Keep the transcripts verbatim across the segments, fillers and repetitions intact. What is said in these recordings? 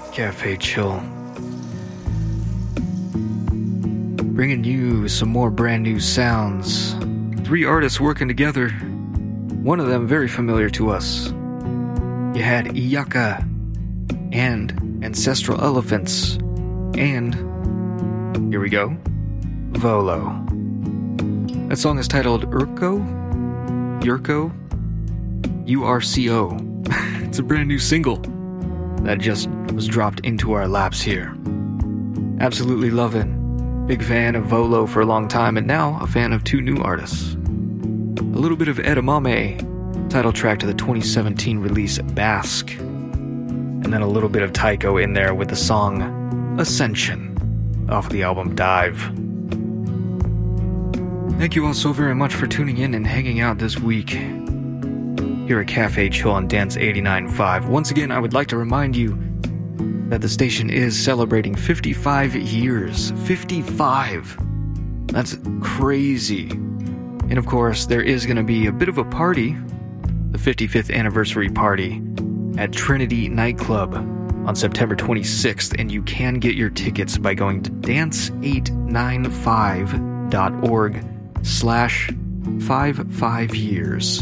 Cafe Chill. Bringing you some more brand new sounds. Three artists working together. One of them very familiar to us. You had Iyaka and Ancestral Elephants. And, here we go, Volo. That song is titled Urco? Yurko? U R C O. It's a brand new single that just was dropped into our laps here. Absolutely loving. Big fan of Volo for a long time, and now a fan of two new artists. A little bit of Edamame, title track to the twenty seventeen release Basque. And then a little bit of Tycho in there with the song Ascension off the album Dive. Thank you all so very much for tuning in and hanging out this week here at Cafe Chill on Dance eighty-nine point five. Once again, I would like to remind you that the station is celebrating fifty-five years. fifty-five! That's crazy. And of course, there is going to be a bit of a party, the fifty-fifth anniversary party, at Trinity Nightclub on September twenty-sixth, and you can get your tickets by going to dance eight nine five dot org slash five five years.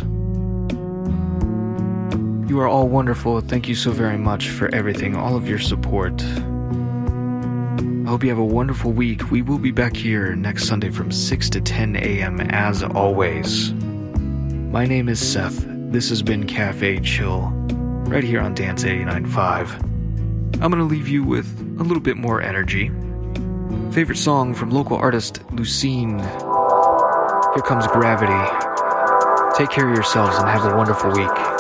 You are all wonderful. Thank you so very much for everything, all of your support. I hope you have a wonderful week. We will be back here next Sunday from six to ten a.m. as always. My name is Seth. This has been Cafe Chill, right here on Dance eighty-nine point five. I'm going to leave you with a little bit more energy. Favorite song from local artist Lucine. Here comes Gravity. Take care of yourselves and have a wonderful week.